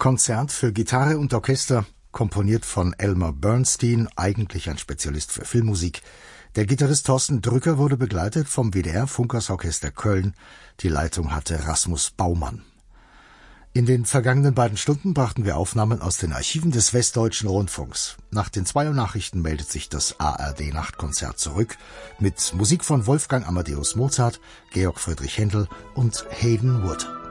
Konzert für Gitarre und Orchester, komponiert von Elmer Bernstein, eigentlich ein Spezialist für Filmmusik. Der Gitarrist Thorsten Drücker wurde begleitet vom WDR-Funkhausorchester Köln. Die Leitung hatte Rasmus Baumann. In den vergangenen beiden Stunden brachten wir Aufnahmen aus den Archiven des Westdeutschen Rundfunks. Nach den 2 Uhr Nachrichten meldet sich das ARD-Nachtkonzert zurück mit Musik von Wolfgang Amadeus Mozart, Georg Friedrich Händel und Hayden Wood.